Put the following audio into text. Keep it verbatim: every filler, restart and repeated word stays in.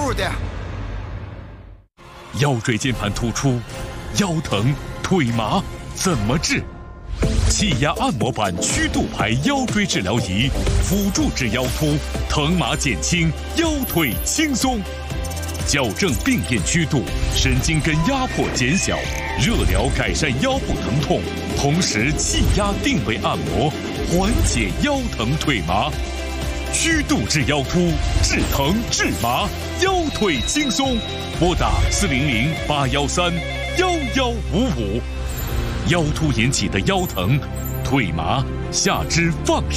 数的。 腰椎间盘突出、腰疼、腿麻怎么治？气压按摩板曲度牌腰椎治疗仪，辅助治腰突，疼麻减轻，腰腿轻松。矫正病变曲度，神经根压迫减小，热疗改善腰部疼痛，同时气压定位按摩，缓解腰疼腿麻。曲度治腰突，治疼治麻，腰腿轻松。拨打四零零八幺三幺幺五五。腰突引起的腰疼、腿麻、下肢放